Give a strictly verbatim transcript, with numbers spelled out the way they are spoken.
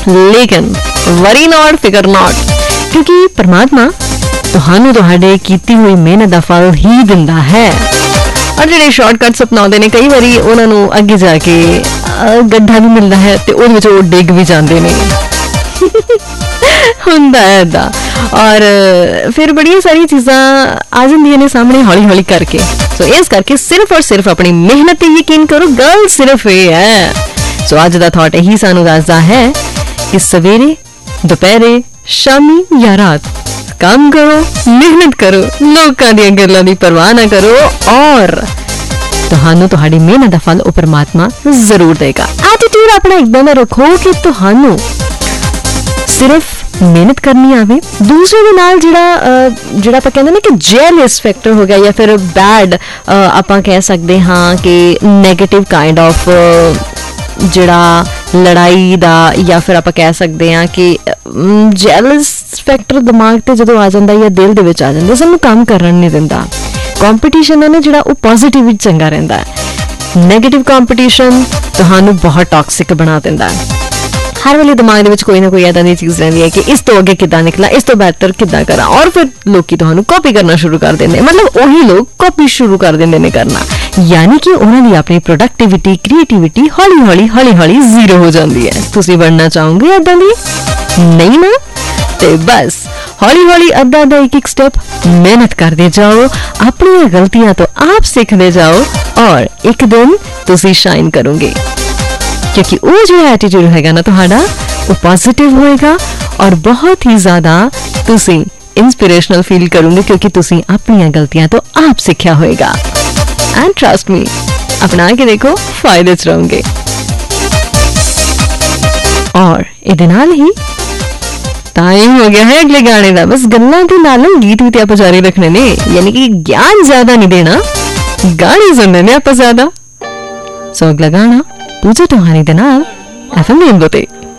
लेकिन worry not, फिकर not, क्योंकि परमात्मा तुहानू तुहाडे कीती हुई मेहनत दा फल ही दिंदा है। और जिहड़े शॉर्टकट्स अपनाउंदे ने कई वारी उन्हां नू अगे जाके गड्ढा भी मिलदा है ते ओहदे विच ओह डिग भी जांदे ने हुंदा है इदां। और फिर बड़ी सारी चीज़ां आ जांदियां ने सामने हौली हौली करके। सो इस करके सिर्फ और सिर्फ अपनी मेहनत ते यकीन करो, गल सिर्फ ये है। सो अज दा थॉट यही सानू दसदा है कि सवेरे, दोपहरे, शामी या रात काम करो, मेहनत करो, लोकां दी गल्लां दी परवाह ना करो, और तुहानू तुहाडी मेहनत दा फल ओ परमात्मा जरूर देगा। एटीट्यूड अपना इदां दा रखो कि तुहानू सिर्फ मेहनत करनी आवे, दूसरे दे नाल जिहड़ा जिहड़ा आपां कहंदे ने कि जेलस फैक्टर हो गया, या फिर बैड आपां कह सकते हाँ कि नैगेटिव काइंड ऑफ जिहड़ा लड़ाई दा, या फिर आपां कह सकते हैं कि जेलस फैक्टर दिमाग ते जदों आ जांदा या दिल दे विच आ जांदा, सानूं काम करन नहीं दिंदा। कंपीटीशन है ना जिहड़ा वो पॉजिटिव विच चंगा रहिंदा है। नैगेटिव कंपीटीशन तुहानूं बहुत टॉक्सिक बना दिंदा है। हर वेले दिमाग दे विच कोई ना कोई इदां दी चीज़ रहिंदी है कि इस तो अगे किद्दां निकला, इस तो बेहतर किद्दां करा, और फिर लोकी तुहानूं कॉपी करना शुरू कर देंदे, मतलब वही लोग कॉपी शुरू कर देंदे ने करना, यानी कि उन्हां दी अपनी प्रोडक्टिविटी, क्रिएटिविटी हौली हौली हौली हौली जीरो हो जाती है। तुसीं बनना चाहोगे इदां दी? नहीं ना, ते बस हौली हौली अद्धा अद्धा एक एक स्टेप मेहनत करते जाओ, अपनी गलतियां तो आप सीखते जाओ, और एक दिन तुसीं शाइन करोगे, क्योंकि वो जो एटीट्यूड हैगा ना तुहाडा वो पॉजिटिव होएगा, और बहुत ही ज्यादा तुसीं इंस्पिरेशनल फील करोगे, क्योंकि तुसीं अपनी गलतियां तो आप सीखा होएगा। एंड ट्रस्ट मी, अपना के देखो, फायदे च रहोगे। और इहदे नाल ही टाइम हो गया है अगले गाने का। बस गल्लां दे नाल गीत भी आपां जारी रखने ने, यानी कि ज्ञान ज्यादा नहीं देना, गाने सुनने ने आपां ज्यादा। सो अगला गाना पूजा टोहानी दे नाल एफ एम रेनबो ते।